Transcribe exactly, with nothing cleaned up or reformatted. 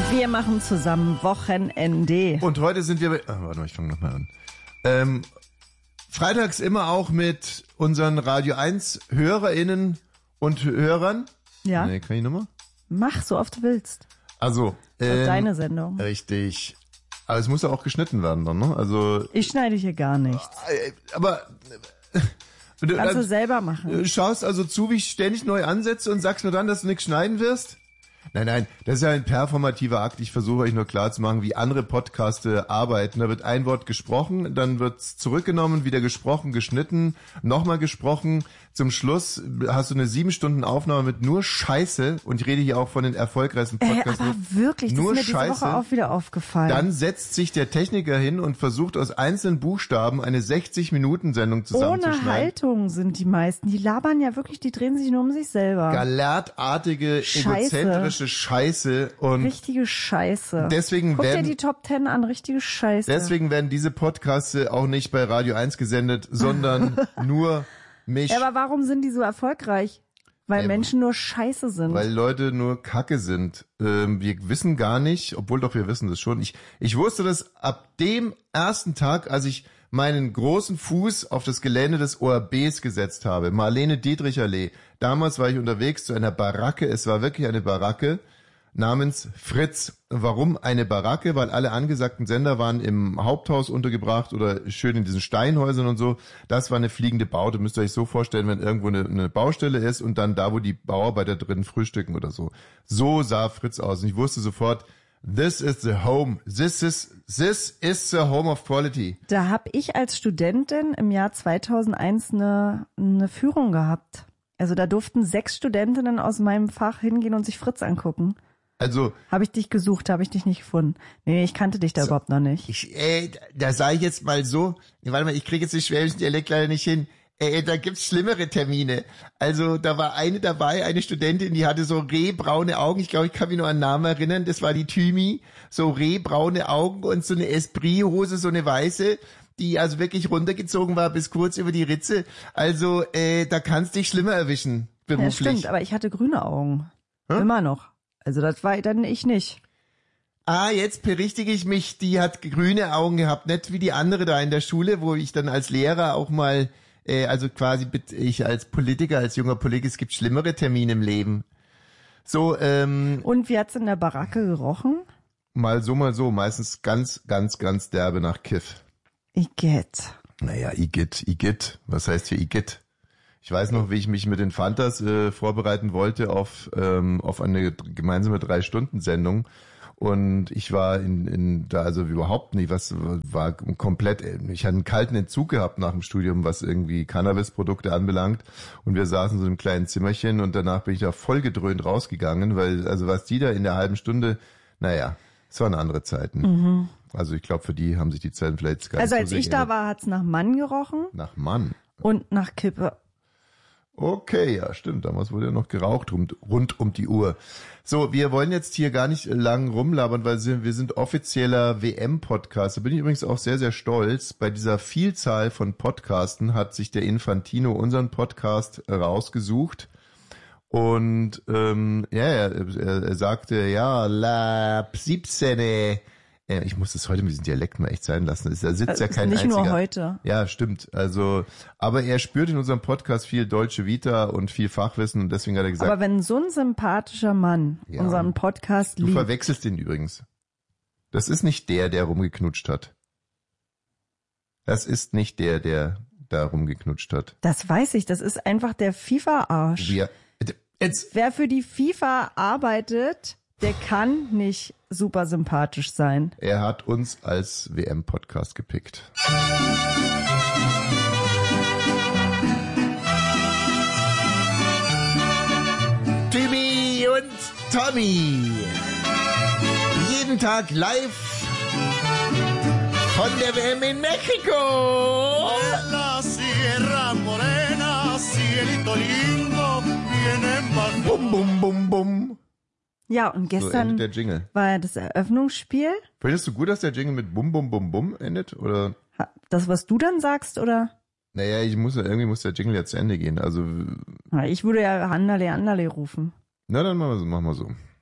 Wir machen zusammen Wochenende. Und heute sind wir... Ah, warte mal, ich fange nochmal an. Ähm, freitags immer auch mit unseren Radio eins HörerInnen und Hörern. Ja. Nee, kann ich nochmal? Mach, so oft du willst. Also... Das Ähm, ist deine Sendung. Richtig. Aber es muss ja auch geschnitten werden dann, ne? Also... Ich schneide hier gar nichts. Äh, aber... Äh, du, Kannst du äh, selber machen. Schaust also zu, wie ich ständig neu ansetze und sagst mir dann, dass du nichts schneiden wirst? Nein, nein, das ist ja ein performativer Akt. Ich versuche euch nur klarzumachen, wie andere Podcaste arbeiten. Da wird ein Wort gesprochen, dann wird's zurückgenommen, wieder gesprochen, geschnitten, nochmal gesprochen. Zum Schluss hast du eine sieben Stunden Aufnahme mit nur Scheiße. Und ich rede hier auch von den erfolgreichsten Ey, Podcasts. aber wirklich, das nur ist mir diese Scheiße. Woche auch wieder aufgefallen. Dann setzt sich der Techniker hin und versucht aus einzelnen Buchstaben eine sechzig-Minuten-Sendung zusammenzuschneiden. Ohne Haltung sind die meisten. Die labern ja wirklich, die drehen sich nur um sich selber. Galertartige, Scheiße. egozentrische Scheiße. Und Richtige Scheiße. deswegen Guck dir werden, die Top Ten an, richtige Scheiße. deswegen werden diese Podcasts auch nicht bei Radio eins gesendet, sondern nur mich. Ja, aber warum sind die so erfolgreich? Weil Ey, Menschen nur Scheiße sind. Weil Leute nur Kacke sind. Ähm, wir wissen gar nicht, obwohl doch wir wissen das schon. Ich, ich wusste das ab dem ersten Tag, als ich meinen großen Fuß auf das Gelände des O R Bs gesetzt habe. Marlene Dietrich-Allee. Damals war ich unterwegs zu einer Baracke. Es war wirklich eine Baracke namens Fritz. Warum eine Baracke? Weil alle angesagten Sender waren im Haupthaus untergebracht oder schön in diesen Steinhäusern und so. Das war eine fliegende Baute. Müsst ihr euch so vorstellen, wenn irgendwo eine, eine Baustelle ist und dann da, wo die Bauarbeiter drin frühstücken oder so. So sah Fritz aus. Und ich wusste sofort, this is the home. This is, this is the home of quality. Da habe ich als Studentin im Jahr zweitausendeins eine, eine Führung gehabt. Also da durften sechs Studentinnen aus meinem Fach hingehen und sich Fritz angucken. Also, Habe ich dich gesucht, habe ich dich nicht gefunden. Nee, ich kannte dich da So. überhaupt noch nicht. ich, äh, da sage ich jetzt mal so, warte mal, ich kriege jetzt den schwäbischen Dialekt leider nicht hin. Äh, da gibt's schlimmere Termine. Also da war eine dabei, eine Studentin, die hatte so rehbraune Augen. Ich glaube, ich kann mich noch an den Namen erinnern. Das war die Thymi. So rehbraune Augen und so eine Esprit-Hose, so eine weiße, die also wirklich runtergezogen war bis kurz über die Ritze. Also äh, da kannst dich schlimmer erwischen, Ja, beruflich. stimmt, aber ich hatte grüne Augen. Hä? Immer noch. Also das war dann ich nicht. Ah, jetzt berichtige ich mich, die hat grüne Augen gehabt, nicht wie die andere da in der Schule, wo ich dann als Lehrer auch mal, äh, also quasi ich als Politiker, als junger Politiker, es gibt schlimmere Termine im Leben. So, ähm, Und wie hat's in der Baracke gerochen? mal so, mal so, meistens ganz, ganz, ganz derbe nach Kiff. Igitt. Naja, Igitt, Igitt, was heißt hier Igitt? Ich weiß noch, wie ich mich mit den Fantas äh, vorbereiten wollte auf ähm, auf eine gemeinsame Drei-Stunden-Sendung. Und ich war in, in da also überhaupt nicht, was war komplett, ich hatte einen kalten Entzug gehabt nach dem Studium, was irgendwie Cannabis-Produkte anbelangt. Und wir saßen so in einem kleinen Zimmerchen und danach bin ich da voll gedröhnt rausgegangen, weil, also was die da in der halben Stunde, naja, es waren andere Zeiten. Mhm. Also ich glaube, für die haben sich die Zeiten vielleicht gar Also nicht als so ich sehr da geändert. war, hat's nach Mann gerochen Nach Mann. und nach Kippe. Okay, ja, stimmt. Damals wurde ja noch geraucht rund, rund um die Uhr. So, wir wollen jetzt hier gar nicht lang rumlabern, weil wir sind offizieller W M-Podcast. Da bin ich übrigens auch sehr, sehr stolz. Bei dieser Vielzahl von Podcasten hat sich der Infantino unseren Podcast rausgesucht. Und ähm, ja, er, er, er sagte, ja, la siebzehn. Ich muss das heute mit diesem Dialekt mal echt sein lassen. Da sitzt Das ja ist kein nicht einziger. nur heute. Ja, stimmt. Also, aber er spürt in unserem Podcast viel deutsche Vita und viel Fachwissen und deswegen hat er gesagt, Aber wenn so ein sympathischer Mann Ja. unseren Podcast du liebt, verwechselst ihn übrigens. Das ist nicht der, der rumgeknutscht hat. Das ist nicht der, der da rumgeknutscht hat. das weiß ich, das ist einfach der FIFA-Arsch. Wir, jetzt, Wer für die FIFA arbeitet, der kann nicht super sympathisch sein. er hat uns als W M-Podcast gepickt. Timmy und Tommy. Jeden Tag live von der W M in Mexiko. La Sierra Morena, cielito lindo, vienen bajando. Bum, bum, bum, bum. Ja, und So gestern endet der Jingle. war ja das Eröffnungsspiel. Findest du gut, dass der Jingle mit Bum, Bum, Bum, Bum endet? Oder? Ha- Das, was du dann sagst, oder? Naja, ich muss ja, irgendwie muss der Jingle ja zu Ende gehen. Also, Na, ich würde ja Handale, Handale rufen. na dann machen wir so, machen wir so.